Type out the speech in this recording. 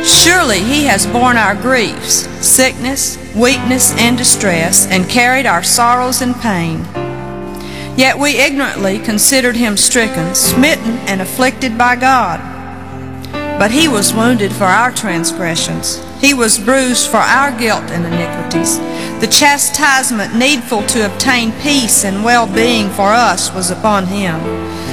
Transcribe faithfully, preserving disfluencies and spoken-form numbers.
Surely he has borne our griefs, sickness, weakness, and distress, and carried our sorrows and pain. Yet we ignorantly considered him stricken, smitten, and afflicted by God. But he was wounded for our transgressions. He was bruised for our guilt and iniquities. The chastisement needful to obtain peace and well-being for us was upon him,